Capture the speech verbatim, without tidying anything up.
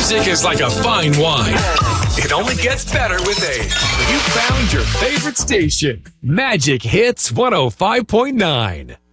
Music is like a fine wine. It only gets better with age. You found your favorite station. Magic Hits one oh five point nine.